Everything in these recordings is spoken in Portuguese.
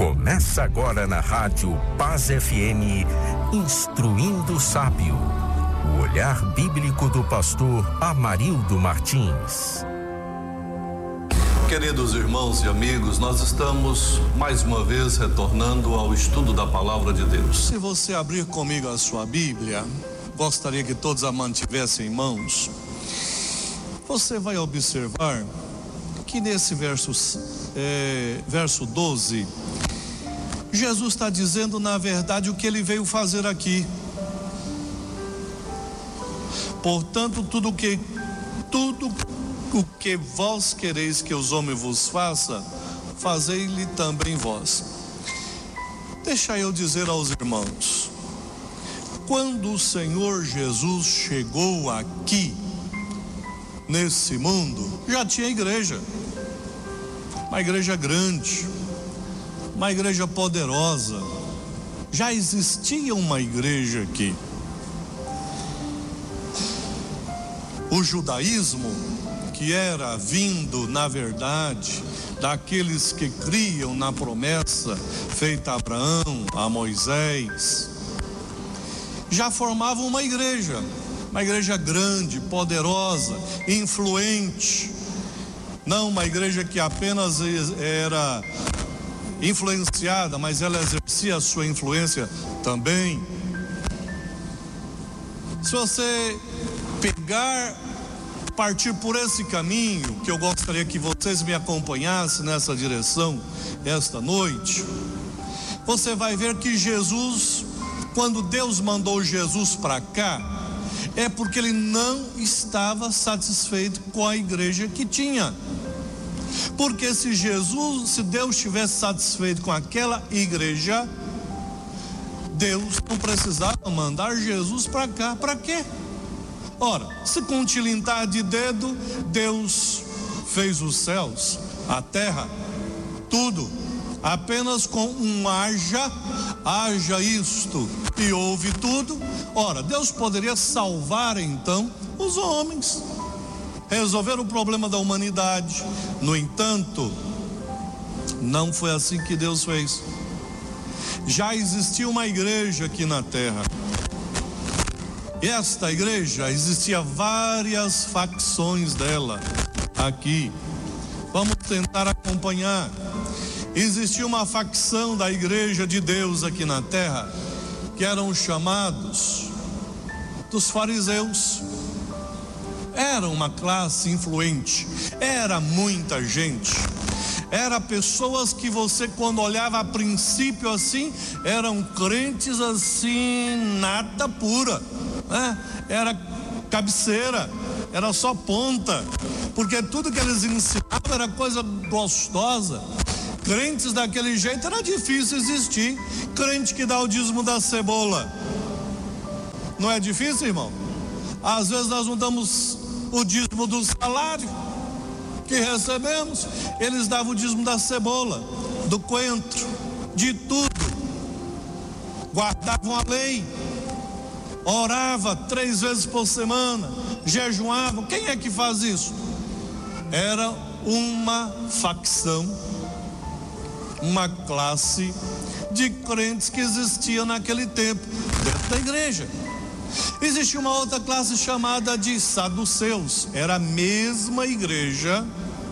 Começa agora na Rádio Paz FM, Instruindo o Sábio. O olhar bíblico do pastor Amarildo Martins. Queridos irmãos e amigos, nós estamos mais uma vez retornando ao estudo da Palavra de Deus. Se você abrir comigo a sua Bíblia, gostaria que todos a mantivessem em mãos. Você vai observar que nesse verso 12, Jesus está dizendo na verdade o que ele veio fazer aqui. Portanto, tudo o que vós quereis que os homens vos façam, fazei-lhe também vós. Deixa eu dizer aos irmãos, quando o Senhor Jesus chegou aqui, nesse mundo, já tinha igreja, uma igreja grande, uma igreja poderosa, já existia uma igreja aqui. O judaísmo, que era vindo, na verdade, daqueles que criam na promessa feita a Abraão, a Moisés, já formava uma igreja grande, poderosa, influente, não uma igreja que apenas era influenciada, mas ela exercia a sua influência também. Se você partir por esse caminho, que eu gostaria que vocês me acompanhassem nessa direção esta noite, você vai ver que Jesus, quando Deus mandou Jesus para cá, é porque ele não estava satisfeito com a igreja que tinha. Porque se Deus estivesse satisfeito com aquela igreja, Deus não precisava mandar Jesus para cá. Para quê? Ora, se com um tilintar de dedo, Deus fez os céus, a terra, tudo, apenas com um haja isto e houve tudo. Ora, Deus poderia salvar então os homens, resolver o problema da humanidade. No entanto, não foi assim que Deus fez. Já existia uma igreja aqui na terra. Esta igreja, existia várias facções dela aqui. Vamos tentar acompanhar. Existia uma facção da igreja de Deus aqui na terra, que eram chamados dos fariseus. Era uma classe influente, era muita gente, era pessoas que você, quando olhava a princípio assim, eram crentes assim, nata pura, né? Era cabeceira, era só ponta, porque tudo que eles ensinavam era coisa gostosa. Crentes daquele jeito era difícil existir. Crente que dá o dízimo da cebola, não é difícil, irmão? Às vezes nós não damos o dízimo do salário que recebemos, eles davam o dízimo da cebola, do coentro, de tudo. Guardavam a lei, orava 3 vezes por semana, jejuavam. Quem é que faz isso? Era uma facção, uma classe de crentes que existia naquele tempo dentro da igreja. Existia uma outra classe chamada de saduceus, era a mesma igreja,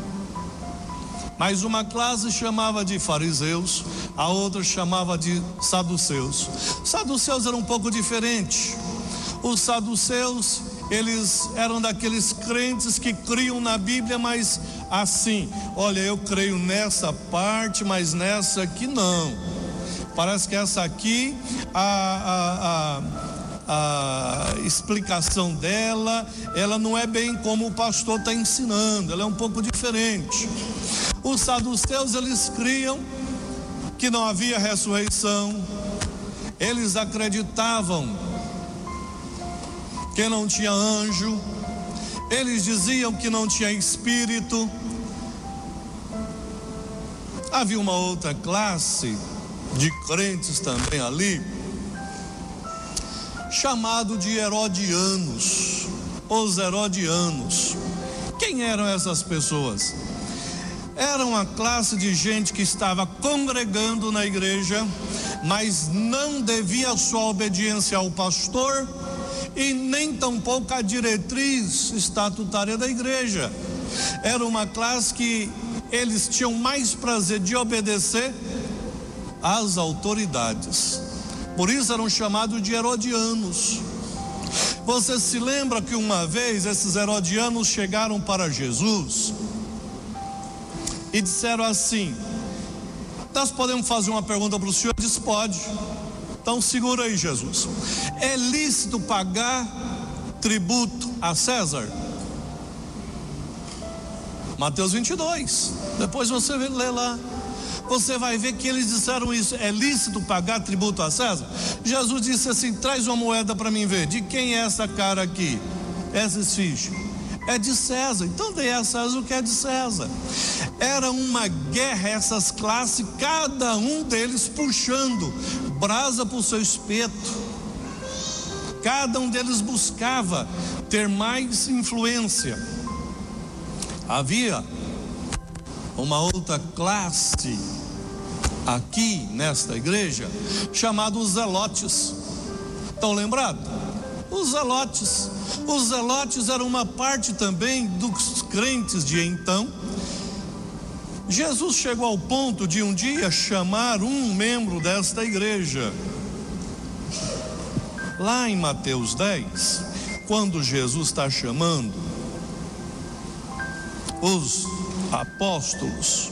mas uma classe chamava de fariseus, a outra chamava de saduceus. Saduceus era um pouco diferente. Os saduceus, eles eram daqueles crentes que criam na Bíblia, mas assim, olha, eu creio nessa parte, mas nessa aqui não. Parece que essa aqui, a explicação dela, ela não é bem como o pastor está ensinando, ela é um pouco diferente. Os saduceus, eles criam que não havia ressurreição, eles acreditavam que não tinha anjo, eles diziam que não tinha espírito. Havia uma outra classe de crentes também ali, chamado de herodianos, os herodianos. Quem eram essas pessoas? Era uma classe de gente que estava congregando na igreja, mas não devia sua obediência ao pastor e nem tampouco à diretriz estatutária da igreja. Era uma classe que eles tinham mais prazer de obedecer às autoridades. Por isso eram chamados de herodianos. Você se lembra que uma vez esses herodianos chegaram para Jesus e disseram assim: nós podemos fazer uma pergunta para o senhor? Ele disse: pode. Então segura aí, Jesus. É lícito pagar tributo a César? Mateus 22. Depois você lê lá. Você vai ver que eles disseram isso: é lícito pagar tributo a César? Jesus disse assim: traz uma moeda para mim ver. De quem é essa cara aqui? Essa esfinge? É de César. Então dê a César o que é de César. Era uma guerra, essas classes, cada um deles puxando brasa para o seu espeto. Cada um deles buscava ter mais influência. Havia uma outra classe aqui nesta igreja, chamada os zelotes. Estão lembrados? Os zelotes. Os zelotes eram uma parte também dos crentes de então. Jesus chegou ao ponto de um dia chamar um membro desta igreja. Lá em Mateus 10, quando Jesus está chamando os apóstolos,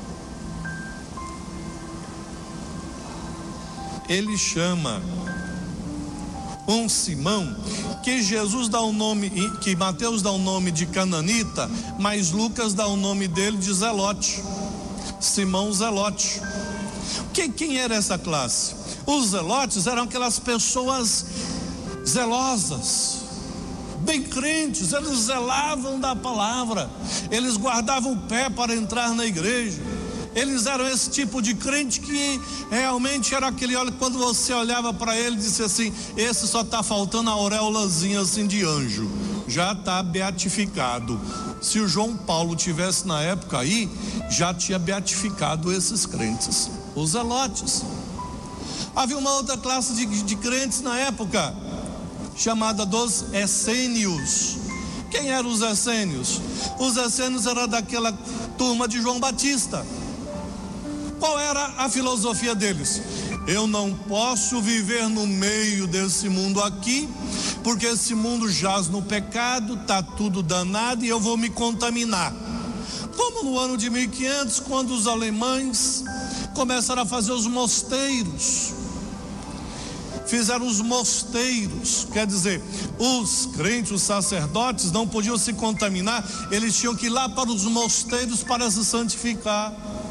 ele chama um Simão, que Jesus dá o nome, que Mateus dá o nome de cananita, mas Lucas dá o nome dele de Zelote. Simão Zelote. Quem era essa classe? Os zelotes eram aquelas pessoas zelosas, bem crentes. Eles zelavam da palavra, eles guardavam o pé para entrar na igreja. Eles eram esse tipo de crente que realmente era aquele, olha, quando você olhava para ele, disse assim: esse só está faltando a auréolazinha assim de anjo, já está beatificado. Se o João Paulo tivesse na época aí, já tinha beatificado esses crentes, os zelotes. Havia uma outra classe de crentes na época, chamada dos essênios. Quem eram os essênios? Os essênios eram daquela turma de João Batista. Qual era a filosofia deles? Eu não posso viver no meio desse mundo aqui, porque esse mundo jaz no pecado, está tudo danado e eu vou me contaminar. Como no ano de 1500, quando os alemães começaram a fazer os mosteiros. Fizeram os mosteiros, quer dizer, os crentes, os sacerdotes não podiam se contaminar, eles tinham que ir lá para os mosteiros para se santificar.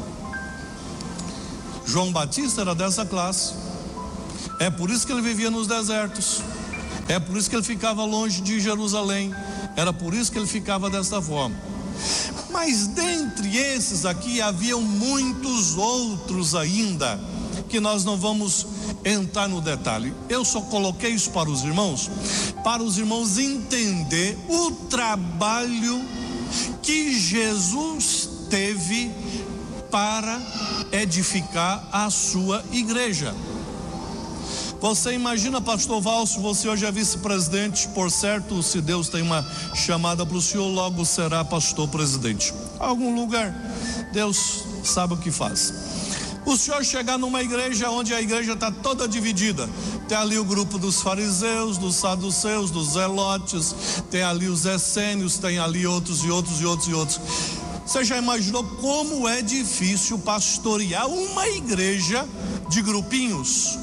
João Batista era dessa classe. É por isso que ele vivia nos desertos. É por isso que ele ficava longe de Jerusalém. Era por isso que ele ficava dessa forma. Mas dentre esses aqui haviam muitos outros ainda, que nós não vamos entrar no detalhe. Eu só coloquei isso para os irmãos entender o trabalho que Jesus teve para edificar a sua igreja. Você imagina, pastor Valso, você hoje é vice-presidente, por certo, se Deus tem uma chamada para o senhor, logo será pastor-presidente. Algum lugar, Deus sabe o que faz. O senhor chegar numa igreja onde a igreja está toda dividida, tem ali o grupo dos fariseus, dos saduceus, dos zelotes, tem ali os essênios, tem ali outros. Você já imaginou como é difícil pastorear uma igreja de grupinhos?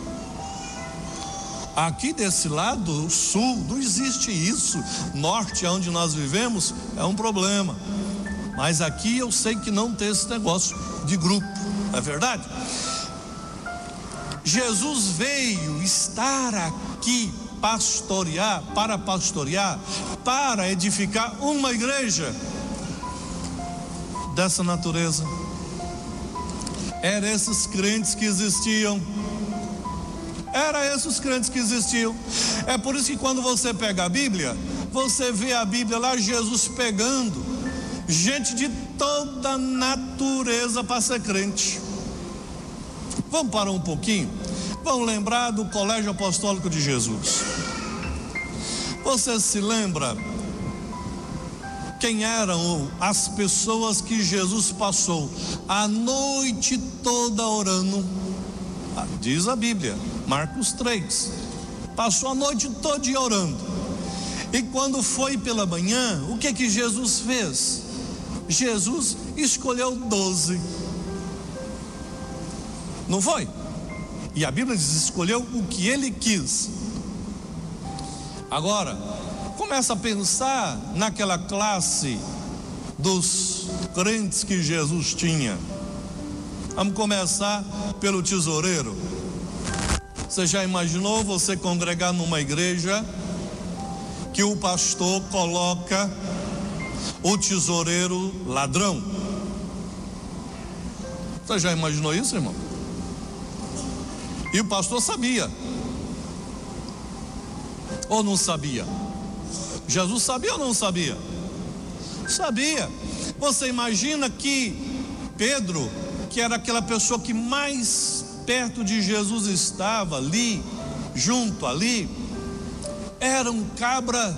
Aqui desse lado sul não existe isso. Norte, onde nós vivemos, é um problema. Mas aqui eu sei que não tem esse negócio de grupo, não é verdade? Jesus veio estar aqui para edificar uma igreja dessa natureza. Eram esses crentes que existiam. É por isso que quando você pega a Bíblia, você vê a Bíblia lá, Jesus pegando gente de toda natureza para ser crente. Vamos parar um pouquinho? Vamos lembrar do Colégio Apostólico de Jesus. Você se lembra quem eram as pessoas que Jesus passou a noite toda orando? Diz a Bíblia, Marcos 3, passou a noite toda orando. E quando foi pela manhã, o que Jesus fez? Jesus escolheu 12. Não foi? E a Bíblia diz, escolheu o que ele quis. Agora, começa a pensar naquela classe dos crentes que Jesus tinha. Vamos começar pelo tesoureiro. Você já imaginou você congregar numa igreja que o pastor coloca o tesoureiro ladrão? Você já imaginou isso, irmão? E o pastor sabia. Ou não sabia? Jesus sabia ou não sabia? Sabia. Você imagina que Pedro, que era aquela pessoa que mais perto de Jesus estava ali, junto ali, era um cabra,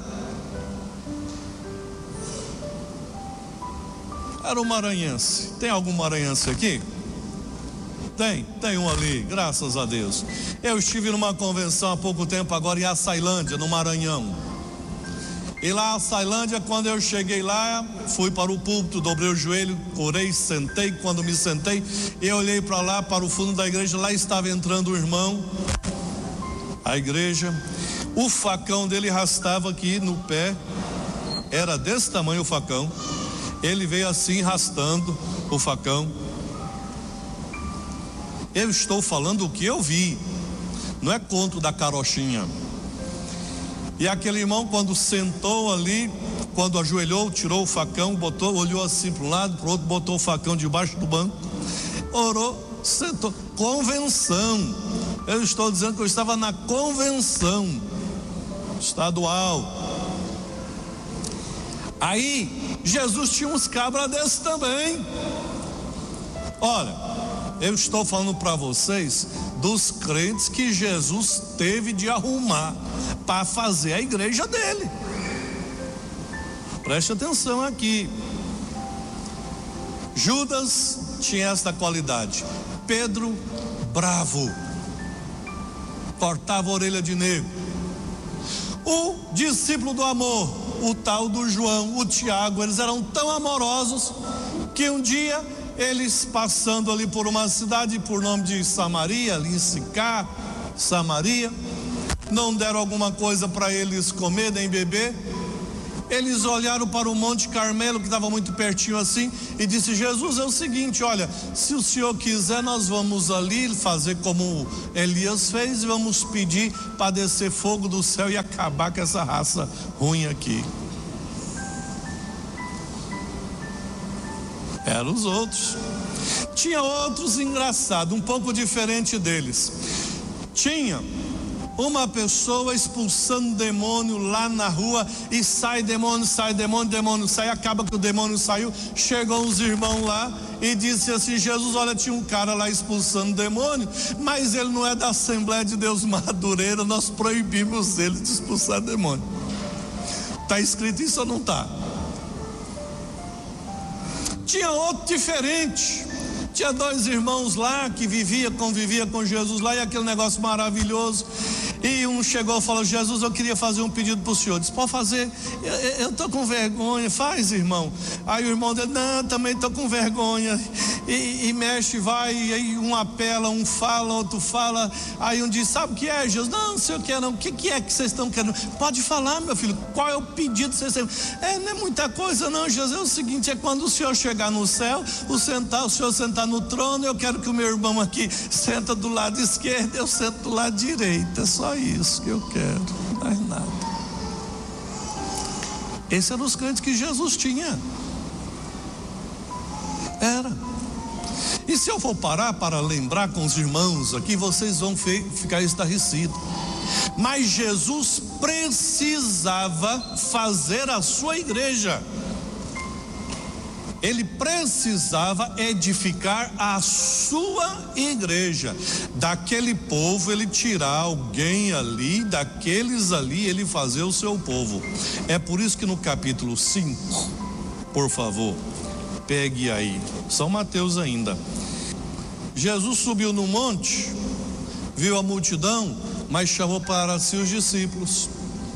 era um maranhense. Tem algum maranhense aqui? Tem um ali, graças a Deus. Eu estive numa convenção há pouco tempo agora em Açailândia, no Maranhão. E lá em Açailândia, quando eu cheguei lá, fui para o púlpito, dobrei o joelho, orei, sentei. Quando me sentei, eu olhei para lá, para o fundo da igreja. Lá estava entrando o irmão, a igreja. O facão dele arrastava aqui no pé, era desse tamanho o facão. Ele veio assim arrastando o facão. Eu estou falando o que eu vi, não é conto da carochinha. E aquele irmão, quando sentou ali, quando ajoelhou, tirou o facão, botou, olhou assim para um lado, para o outro, botou o facão debaixo do banco, orou, sentou. Convenção. Eu estou dizendo que eu estava na convenção estadual. Aí Jesus tinha uns cabras desses também. Olha, eu estou falando para vocês dos crentes que Jesus teve de arrumar para fazer a igreja dele. Preste atenção aqui. Judas tinha esta qualidade. Pedro, bravo, cortava a orelha de negro. O discípulo do amor, o tal do João, o Tiago, eles eram tão amorosos que um dia eles passando ali por uma cidade por nome de Samaria, ali em Sicar, Samaria, não deram alguma coisa para eles comer nem beber. Eles olharam para o Monte Carmelo, que estava muito pertinho assim, e disse: Jesus, é o seguinte, olha, se o senhor quiser, nós vamos ali fazer como Elias fez e vamos pedir para descer fogo do céu e acabar com essa raça ruim aqui. Eram os outros. Tinha outros engraçados, um pouco diferente deles. Tinha uma pessoa expulsando demônio lá na rua, e sai demônio, demônio sai, acaba que o demônio saiu. Chegou os irmãos lá e disse assim: Jesus, olha, tinha um cara lá expulsando demônio, mas ele não é da Assembleia de Deus Madureira, nós proibimos ele de expulsar demônio. Está escrito isso ou não está? Tinha outro diferente. Tinha dois irmãos lá que convivia com Jesus lá, e aquele negócio maravilhoso. E um chegou e falou: Jesus, eu queria fazer um pedido para o senhor. Disse: pode fazer. Eu estou com vergonha. Faz, irmão. Aí o irmão dele: não, também estou com vergonha. E mexe, vai, e aí um apela, um fala, outro fala. Aí um diz: sabe o que é, Jesus? Não sei o que é não. O que é que vocês estão querendo? Pode falar, meu filho, qual é o pedido que vocês têm? Não é muita coisa não, Jesus. É o seguinte, é quando o senhor chegar no céu, o senhor sentar no trono, eu quero que o meu irmão aqui senta do lado esquerdo, eu sento do lado direito. É só isso que eu quero, mais nada. Esses eram os crentes que Jesus tinha. Era. E se eu for parar para lembrar com os irmãos aqui, vocês vão ficar estarrecidos. Mas Jesus precisava fazer a sua igreja. Ele precisava edificar a sua igreja. Daquele povo ele tirar alguém ali, daqueles ali ele fazer o seu povo. É por isso que no capítulo 5, por favor, pegue aí, São Mateus ainda. Jesus subiu no monte, viu a multidão, mas chamou para si os discípulos.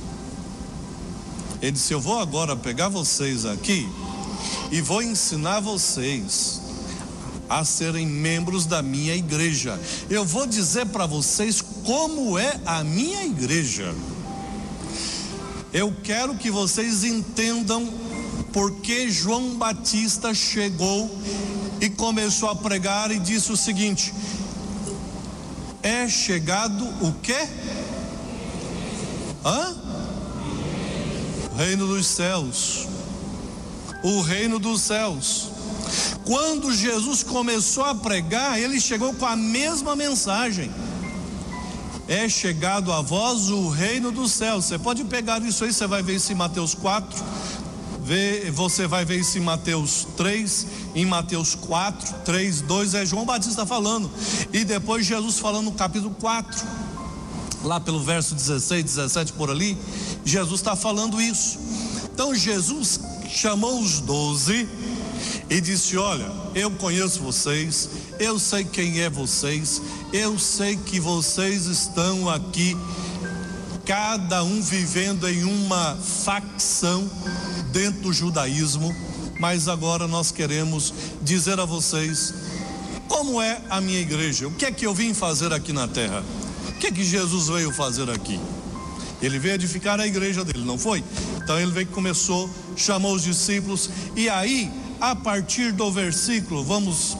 Ele disse: eu vou agora pegar vocês aqui e vou ensinar vocês a serem membros da minha igreja. Eu vou dizer para vocês como é a minha igreja. Eu quero que vocês entendam porque João Batista chegou e começou a pregar e disse o seguinte: é chegado o quê? O reino dos céus. O reino dos céus. Quando Jesus começou a pregar, ele chegou com a mesma mensagem: é chegado a vós o reino dos céus. Você pode pegar isso aí, você vai ver isso em Mateus 4, você vai ver isso em Mateus 3, em Mateus 4, 3, 2, é João Batista falando, e depois Jesus falando no capítulo 4, lá pelo verso 16, 17 por ali, Jesus está falando isso. Então Jesus chamou os 12 e disse: olha, eu conheço vocês, eu sei quem é vocês, eu sei que vocês estão aqui, cada um vivendo em uma facção dentro do judaísmo, mas agora nós queremos dizer a vocês como é a minha igreja, o que é que eu vim fazer aqui na terra, o que é que Jesus veio fazer aqui. Ele veio edificar a igreja dele, não foi? Então ele veio, começou, chamou os discípulos, e aí, a partir do versículo, vamos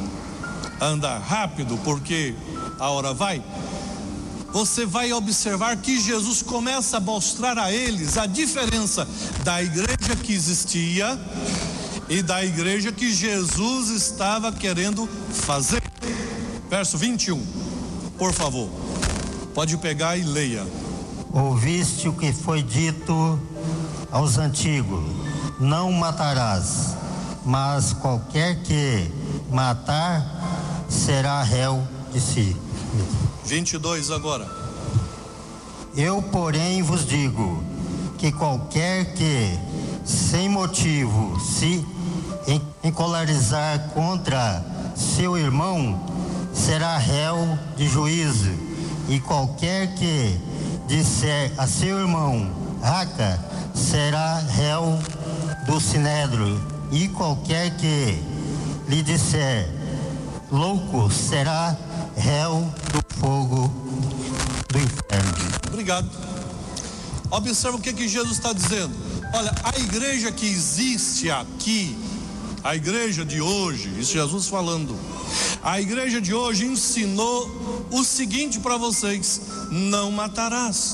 andar rápido porque a hora vai, você vai observar que Jesus começa a mostrar a eles a diferença da igreja que existia e da igreja que Jesus estava querendo fazer. Verso 21, por favor, pode pegar e leia. Ouviste o que foi dito aos antigos: não matarás, mas qualquer que matar será réu de si. 22 agora. Eu, porém, vos digo que qualquer que, sem motivo, se encolarizar contra seu irmão, será réu de juízo, e qualquer que disser a seu irmão raca, será réu do sinédrio, e qualquer que lhe disser louco, será réu do fogo do inferno. Obrigado. Observa o que Jesus está dizendo. Olha, a igreja que existe aqui, a igreja de hoje, isso Jesus falando, a igreja de hoje ensinou o seguinte para vocês: não matarás.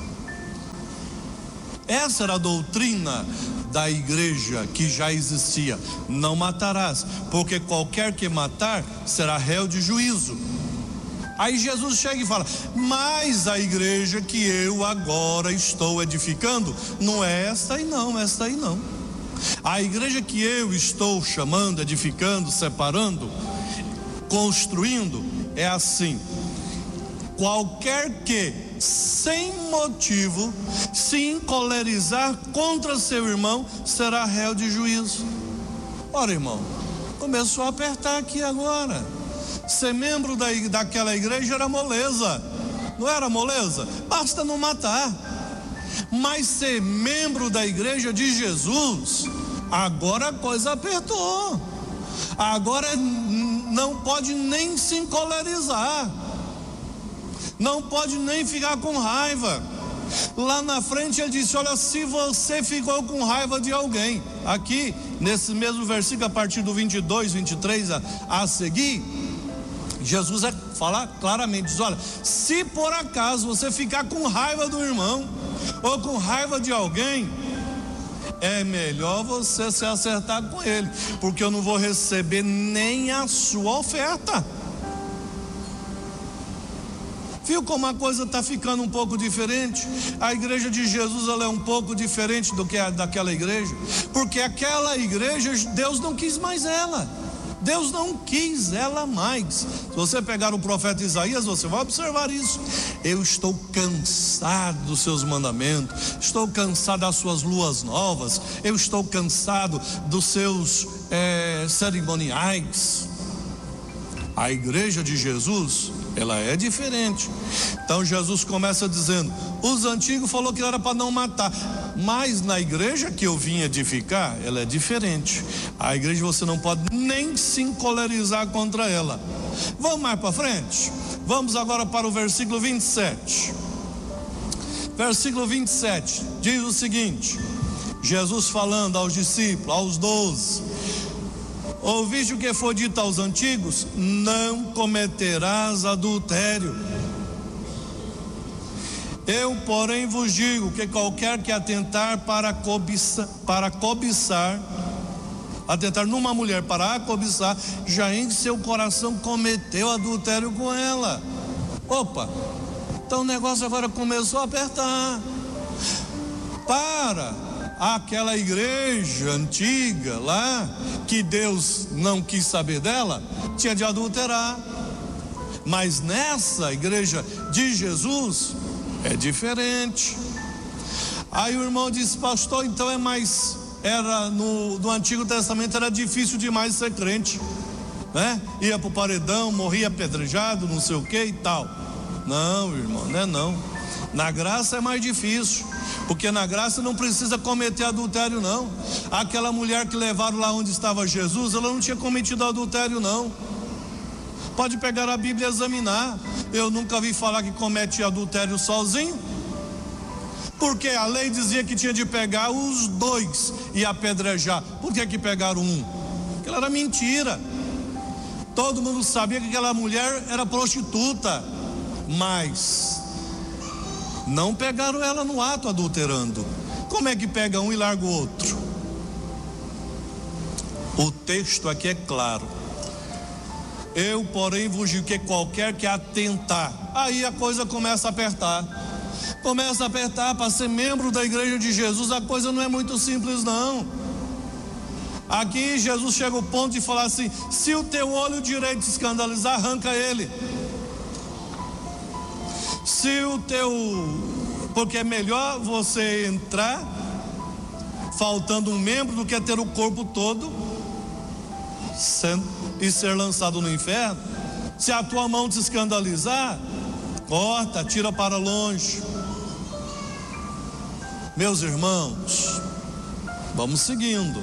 Essa era a doutrina da igreja que já existia: não matarás, porque qualquer que matar será réu de juízo. Aí Jesus chega e fala: mas a igreja que eu agora estou edificando não é esta aí não, esta aí não. A igreja que eu estou chamando, edificando, separando, construindo, é assim: qualquer que, sem motivo, se encolerizar contra seu irmão, será réu de juízo. Ora, irmão, começou a apertar aqui agora. Ser membro daquela igreja era moleza, não era moleza? Basta não matar. Mas ser membro da igreja de Jesus, agora a coisa apertou. Agora não pode nem se encolerizar, não pode nem ficar com raiva. Lá na frente ele disse: olha, se você ficou com raiva de alguém, aqui nesse mesmo versículo, a partir do 22, 23 a seguir, Jesus fala claramente, diz: olha, se por acaso você ficar com raiva do irmão ou com raiva de alguém, é melhor você se acertar com ele, porque eu não vou receber nem a sua oferta. Viu como a coisa está ficando um pouco diferente? A igreja de Jesus, ela é um pouco diferente do que a daquela igreja, porque aquela igreja, Deus não quis mais ela. Deus não quis ela mais. Se você pegar o profeta Isaías, você vai observar isso. Eu estou cansado dos seus mandamentos, estou cansado das suas luas novas, eu estou cansado dos seus cerimoniais. A igreja de Jesus, ela é diferente. Então Jesus começa dizendo: os antigos falou que era para não matar, mas na igreja que eu vim edificar, ela é diferente. A igreja você não pode nem se encolerizar contra ela. Vamos mais para frente. Vamos agora para o versículo 27. Versículo 27 diz o seguinte: Jesus falando aos discípulos, aos 12: ouviste o que foi dito aos antigos? Não cometerás adultério. Eu, porém, vos digo que qualquer que atentar atentar numa mulher para a cobiçar, já em seu coração cometeu adultério com ela. Opa, então o negócio agora começou a apertar. Para aquela igreja antiga lá, que Deus não quis saber dela, tinha de adulterar. Mas nessa igreja de Jesus é diferente. Aí o irmão disse: pastor, então era no Antigo Testamento era difícil demais ser crente, né? Ia pro paredão, morria apedrejado, não sei o que e tal. Não, irmão, não é não. Na graça é mais difícil, porque na graça não precisa cometer adultério não. Aquela mulher que levaram lá onde estava Jesus, ela não tinha cometido adultério não. Pode pegar a Bíblia e examinar. Eu nunca vi falar que comete adultério sozinho, porque a lei dizia que tinha de pegar os dois e apedrejar. Por que pegaram um? Porque ela era mentira. Todo mundo sabia que aquela mulher era prostituta, mas não pegaram ela no ato adulterando. Como é que pega um e larga o outro? O texto aqui é claro: eu, porém, vos digo que qualquer que atentar. Aí a coisa começa a apertar. Começa a apertar. Para ser membro da igreja de Jesus, a coisa não é muito simples não. Aqui Jesus chega ao ponto de falar assim: se o teu olho direito te escandalizar, arranca ele. Porque é melhor você entrar faltando um membro do que ter o corpo todo e ser lançado no inferno. Se a tua mão te escandalizar, corta, tira para longe. Meus irmãos, vamos seguindo.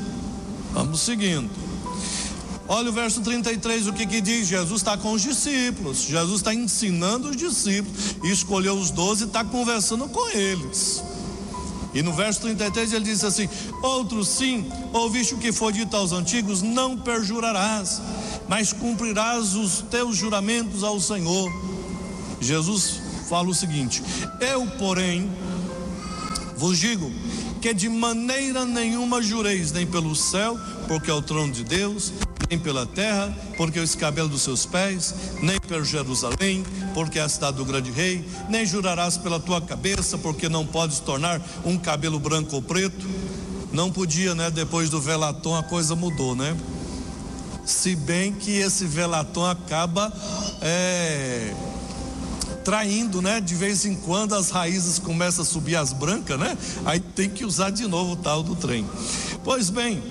Olha o verso 33, o que diz? Jesus está com os discípulos, Jesus está ensinando os discípulos, e escolheu os 12 e está conversando com eles. E no verso 33 ele diz assim: outro sim, ouviste o que foi dito aos antigos: não perjurarás, mas cumprirás os teus juramentos ao Senhor. Jesus fala o seguinte: eu, porém, vos digo que de maneira nenhuma jureis, nem pelo céu, porque é o trono de Deus, nem pela terra, porque é o escabelo dos seus pés, nem por Jerusalém, porque é a cidade do grande rei, nem jurarás pela tua cabeça, porque não podes tornar um cabelo branco ou preto. Não podia, né? Depois do velatom a coisa mudou, né? Se bem que esse velatom acaba traindo, né? De vez em quando as raízes começam a subir as brancas, né? Aí tem que usar de novo o tal do trem. Pois bem,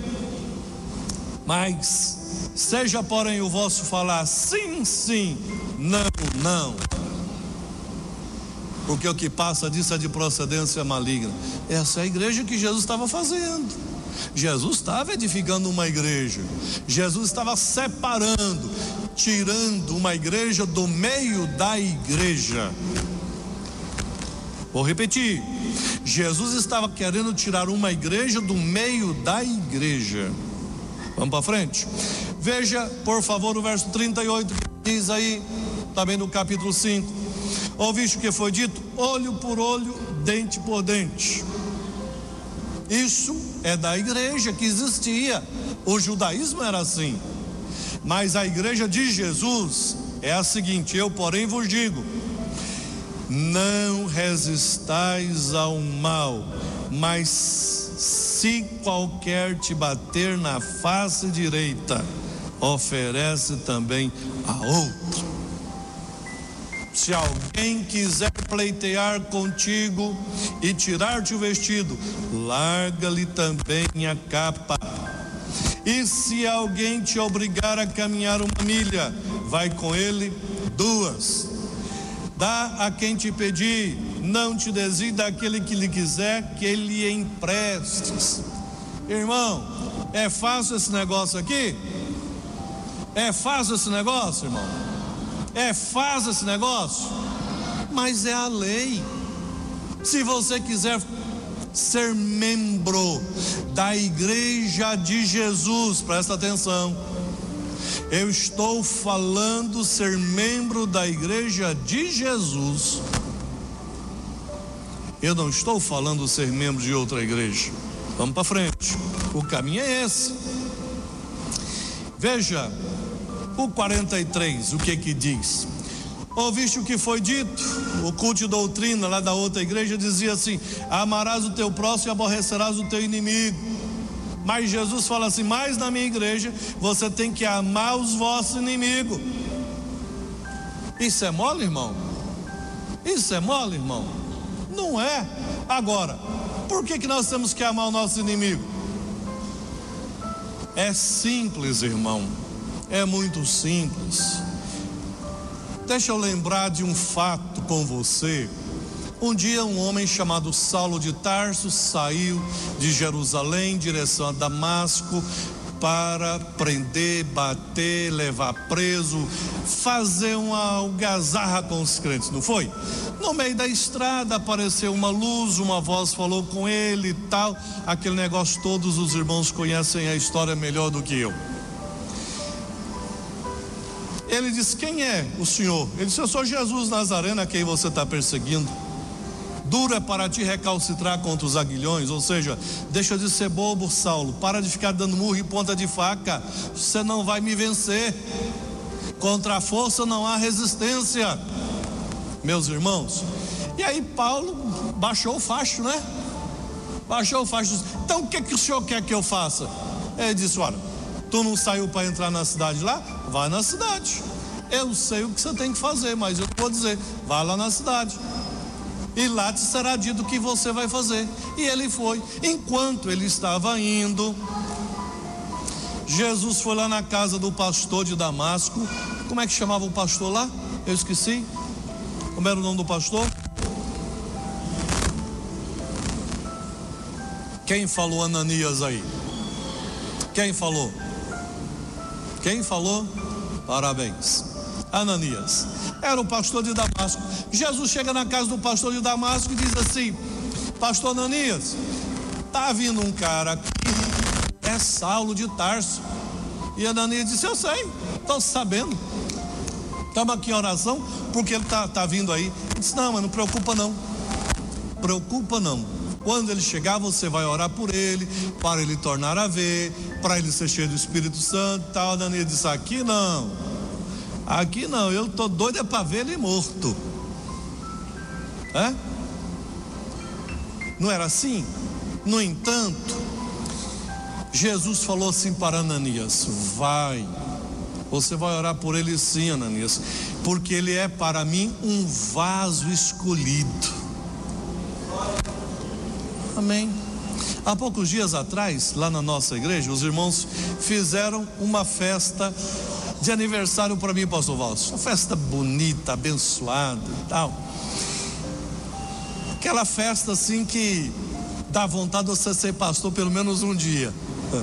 mas seja porém o vosso falar sim, sim, não, não, porque o que passa disso é de procedência maligna. Essa é a igreja que Jesus estava fazendo. Jesus estava edificando uma igreja, Jesus estava separando, tirando uma igreja do meio da igreja. Vou repetir: Jesus estava querendo tirar uma igreja do meio da igreja. Vamos para frente. Veja, por favor, o verso 38, que diz aí, também no capítulo 5: ouviste o que foi dito? Olho por olho, dente por dente. Isso é da igreja que existia. O judaísmo era assim. Mas a igreja de Jesus é a seguinte: eu, porém, vos digo não resistais ao mal, mas se qualquer te bater na face direita, oferece também a outro. Se alguém quiser pleitear contigo e tirar-te o vestido, larga-lhe também a capa. E se alguém te obrigar a caminhar 1 milha, vai com ele 2. Dá a quem te pedir, não te desvie daquele que lhe quiser que ele emprestes. Irmão, é fácil esse negócio aqui? É fácil esse negócio, irmão? É fácil esse negócio? Mas é a lei. Se você quiser ser membro da igreja de Jesus, presta atenção, eu estou falando ser membro da igreja de Jesus. Eu não estou falando ser membro de outra igreja. Vamos para frente, o caminho é esse. Veja o 43, o que diz? Ouviste o que foi dito? O culto de doutrina lá da outra igreja dizia assim: amarás o teu próximo e aborrecerás o teu inimigo. Mas Jesus fala assim: mas na minha igreja você tem que amar os vossos inimigos. Isso é mole, irmão? Isso é mole, irmão? Não é. Agora, por que nós temos que amar o nosso inimigo? É simples, irmão. É muito simples. Deixa eu lembrar de um fato com você. Um dia um homem chamado Saulo de Tarso saiu de Jerusalém em direção a Damasco para prender, bater, levar preso, fazer uma algazarra com os crentes, não foi? No meio da estrada apareceu uma luz, uma voz falou com ele e tal, aquele negócio. Todos os irmãos conhecem a história melhor do que eu. Ele disse: quem é o senhor? Ele disse: eu sou Jesus Nazareno, a quem você está perseguindo. Duro é para ti recalcitrar contra os aguilhões, ou seja, deixa de ser bobo, Saulo, para de ficar dando murro em ponta de faca, você não vai me vencer, contra a força não há resistência, meus irmãos. E aí Paulo baixou o facho, né? Baixou o facho. Então o que o senhor quer que eu faça? Ele disse: olha, tu não saiu para entrar na cidade lá? Vai na cidade. Eu sei o que você tem que fazer, mas eu vou dizer, vai lá na cidade. E lá te será dito o que você vai fazer. E ele foi. Enquanto ele estava indo, Jesus foi lá na casa do pastor de Damasco. Como é que chamava o pastor lá? Eu esqueci. Como era o nome do pastor? Quem falou Ananias aí? Quem falou? Quem falou? Parabéns. Ananias. Era o pastor de Damasco. Jesus chega na casa do pastor de Damasco e diz assim: pastor Ananias, tá vindo um cara aqui, é Saulo de Tarso. E Ananias disse: eu sei, estou sabendo, estamos aqui em oração, porque ele tá vindo aí. Ele disse: não, mas não preocupa não, preocupa não. Quando ele chegar, você vai orar por ele, para ele tornar a ver, para ele ser cheio do Espírito Santo e tal. Ananias disse: aqui não, eu estou doido para ver ele morto. É? Não era assim? No entanto, Jesus falou assim para Ananias: vai, você vai orar por ele sim, Ananias, porque ele é para mim um vaso escolhido. Amém. Há poucos dias atrás, lá na nossa igreja, os irmãos fizeram uma festa de aniversário para mim, pastor Valso. Uma festa bonita, abençoada e tal. Aquela festa assim que dá vontade de você ser pastor pelo menos um dia.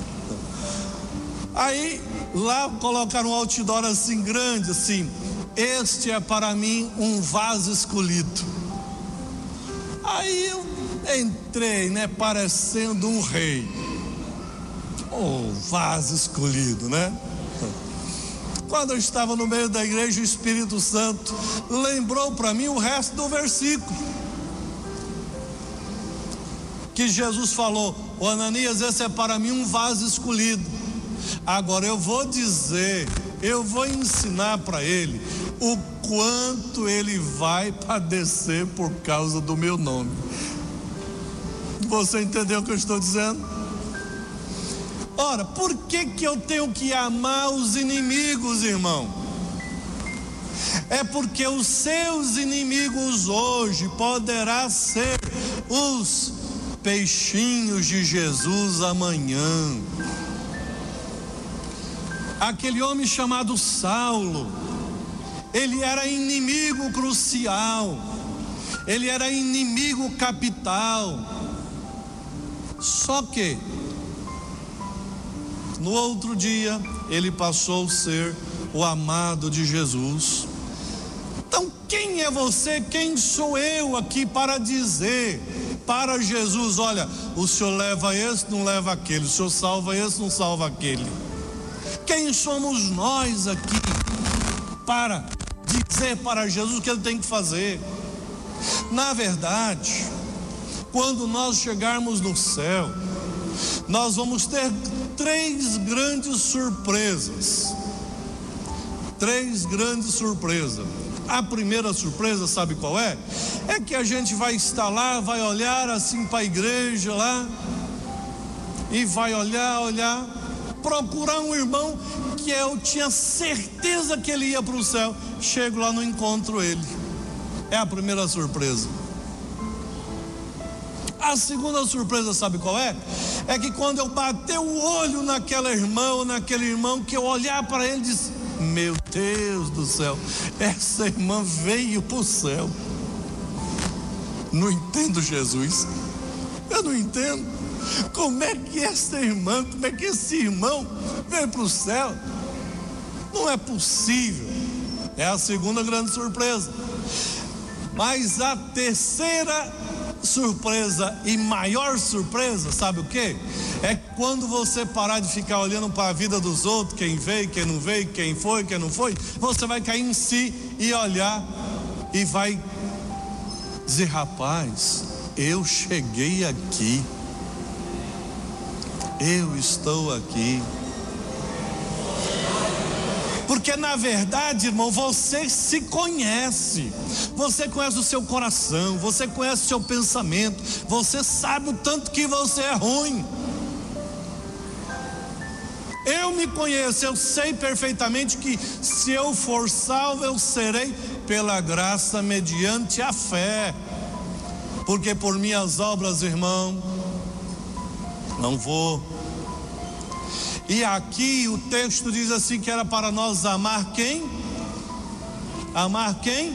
Aí lá colocaram um outdoor assim grande, assim: este é para mim um vaso escolhido. Aí eu entrei, né, parecendo um rei. Oh, vaso escolhido, né? Quando eu estava no meio da igreja, o Espírito Santo lembrou para mim o resto do versículo, que Jesus falou: ô Ananias, esse é para mim um vaso escolhido. Agora eu vou dizer, eu vou ensinar para ele o quanto ele vai padecer por causa do meu nome. Você entendeu o que eu estou dizendo? Ora, por que eu tenho que amar os inimigos, irmão? É porque os seus inimigos hoje poderá ser os peixinhos de Jesus amanhã. Aquele homem chamado Saulo, ele era inimigo crucial, ele era inimigo capital. Só que no outro dia ele passou a ser o amado de Jesus. Então quem é você, quem sou eu aqui para dizer para Jesus: olha, o senhor leva esse, não leva aquele, o senhor salva esse, não salva aquele? Quem somos nós aqui para dizer para Jesus o que ele tem que fazer? Na verdade, quando nós chegarmos no céu, nós vamos ter 3 grandes surpresas. 3 grandes surpresas. A primeira surpresa, sabe qual é? É que a gente vai estar lá, vai olhar assim para a igreja lá, e vai olhar, procurar um irmão que eu tinha certeza que ele ia para o céu. Chego lá, não encontro ele. É a primeira surpresa. A segunda surpresa, sabe qual é? É que quando eu bater o olho naquele irmão, que eu olhar para ele e dizer: meu Deus do céu, essa irmã veio para o céu. Não entendo, Jesus. Eu não entendo. Como é que essa irmã, como é que esse irmão veio para o céu? Não é possível. É a segunda grande surpresa. Mas a terceira surpresa e maior surpresa, sabe o que? É quando você parar de ficar olhando para a vida dos outros, quem veio, quem não veio, quem foi, quem não foi, você vai cair em si e olhar e vai dizer: rapaz, eu cheguei aqui, eu estou aqui. Porque na verdade, irmão, você se conhece, você conhece o seu coração, você conhece o seu pensamento, você sabe o tanto que você é ruim. Eu me conheço, eu sei perfeitamente que se eu for salvo, eu serei pela graça mediante a fé. Porque por minhas obras, irmão, não vou. E aqui o texto diz assim que era para nós amar quem? Amar quem?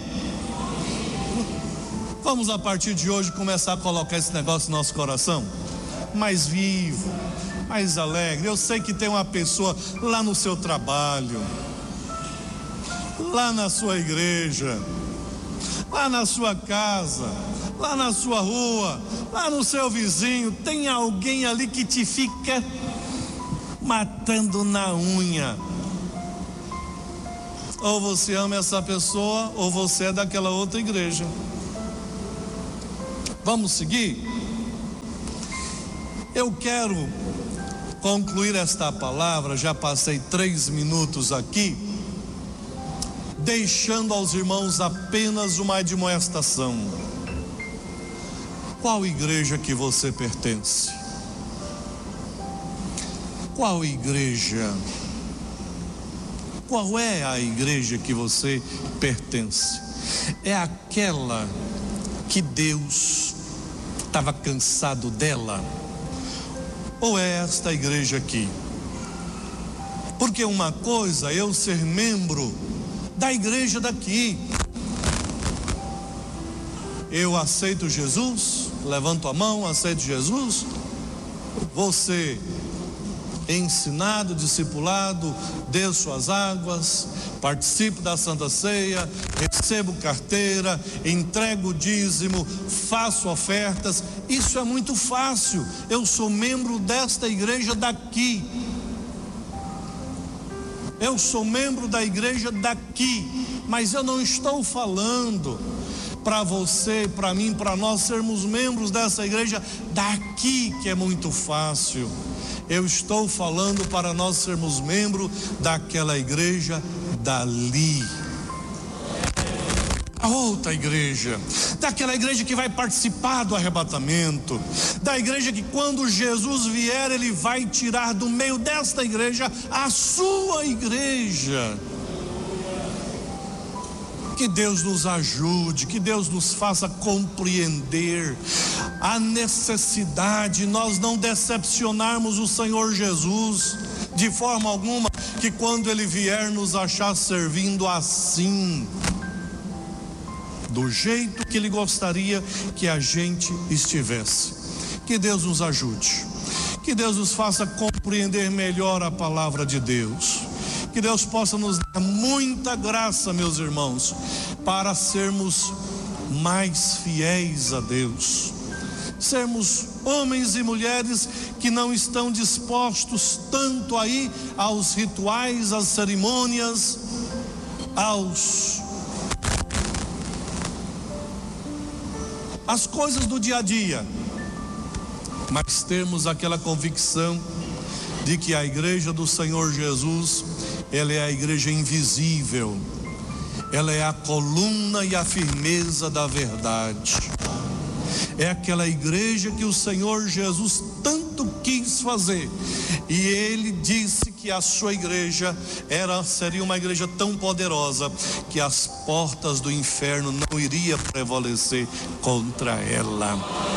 Vamos a partir de hoje começar a colocar esse negócio no nosso coração mais vivo, mais alegre. Eu sei que tem uma pessoa lá no seu trabalho, lá na sua igreja, lá na sua casa, lá na sua rua, lá no seu vizinho, tem alguém ali que te fica matando na unha. Ou você ama essa pessoa, ou você é daquela outra igreja. Vamos seguir? Eu quero concluir esta palavra, já passei 3 minutos aqui, deixando aos irmãos apenas uma admoestação. Qual igreja que você pertence? Qual igreja? Qual é a igreja que você pertence? É aquela que Deus estava cansado dela? Ou é esta igreja aqui? Porque uma coisa é eu ser membro da igreja daqui. Eu aceito Jesus, levanto a mão, aceito Jesus. Você ensinado, discipulado, desço as águas, participo da Santa Ceia, recebo carteira, entrego o dízimo, faço ofertas. Isso é muito fácil. Eu sou membro desta igreja daqui. Eu sou membro da igreja daqui, mas eu não estou falando para você, para mim, para nós sermos membros dessa igreja daqui, que é muito fácil. Eu estou falando para nós sermos membros daquela igreja dali. a outra igreja, daquela igreja que vai participar do arrebatamento, da igreja que quando Jesus vier, Ele vai tirar do meio desta igreja a sua igreja. Que Deus nos ajude, que Deus nos faça compreender a necessidade, nós não decepcionarmos o Senhor Jesus de forma alguma, que quando Ele vier nos achar servindo assim, do jeito que Ele gostaria que a gente estivesse. Que Deus nos ajude, que Deus nos faça compreender melhor a palavra de Deus, que Deus possa nos dar muita graça, meus irmãos, para sermos mais fiéis a Deus, sermos homens e mulheres que não estão dispostos tanto aí aos rituais, às cerimônias, às coisas do dia a dia, mas termos aquela convicção de que a igreja do Senhor Jesus, ela é a igreja invisível, ela é a coluna e a firmeza da verdade, é aquela igreja que o Senhor Jesus tanto quis fazer, e Ele disse que a sua igreja seria uma igreja tão poderosa que as portas do inferno não iriam prevalecer contra ela.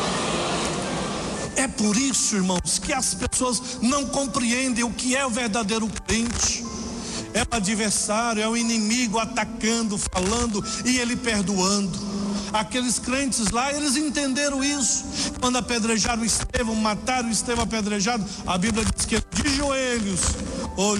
É por isso, irmãos, que as pessoas não compreendem o que é o verdadeiro crente. É o adversário, é o inimigo atacando, falando e ele perdoando. Aqueles crentes lá, eles entenderam isso. Quando apedrejaram Estevão, mataram Estevão apedrejado, a Bíblia diz que ele de joelhos